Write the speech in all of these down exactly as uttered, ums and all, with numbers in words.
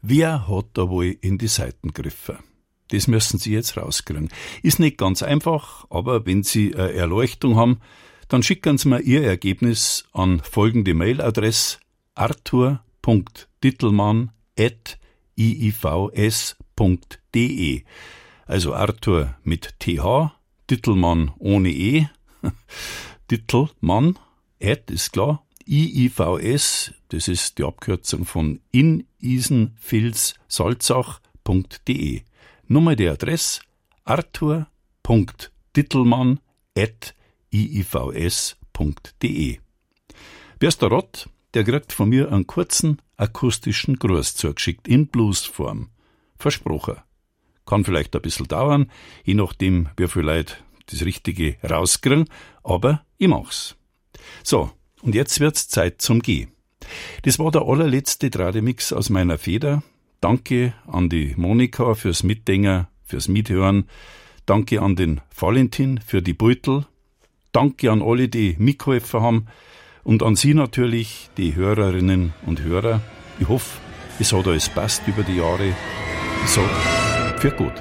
Wer hat da wohl in die Seiten gegriffen? Das müssen Sie jetzt rauskriegen. Ist nicht ganz einfach, aber wenn Sie eine Erleuchtung haben, dann schicken Sie mir Ihr Ergebnis an folgende Mailadresse arthur punkt dittelmann at i i v s punkt d e. Also Arthur mit T H, Dittelmann ohne E, Dittelmann, at ist klar, I I V S, das ist die Abkürzung von in Isen Vils Salzach punkt d e. Nummer der Adresse arthur punkt dittelmann at i i v s punkt d e. Wer ist der Rott? Der kriegt von mir einen kurzen akustischen Gruß zugeschickt in Bluesform. Versprochen. Kann vielleicht ein bisschen dauern, je nachdem, wie viel Leute das Richtige rauskriegen, aber ich mach's. So, und jetzt wird's Zeit zum Geh. Das war der allerletzte Trademix aus meiner Feder. Danke an die Monika fürs Mitdenken, fürs Mithören. Danke an den Valentin für die Beutel. Danke an alle, die mitgeholfen haben. Und an Sie natürlich, die Hörerinnen und Hörer. Ich hoffe, es hat alles passt über die Jahre. Ich sag, für gut.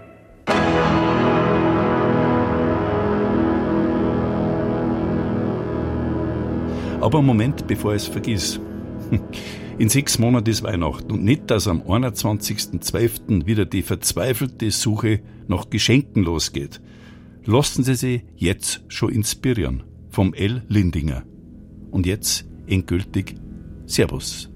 Aber Moment, bevor ich es vergiss. In sechs Monaten ist Weihnachten und nicht, dass am einundzwanzigsten zwölften wieder die verzweifelte Suche nach Geschenken losgeht. Lassen Sie sich jetzt schon inspirieren vom L. Lindinger. Und jetzt endgültig Servus.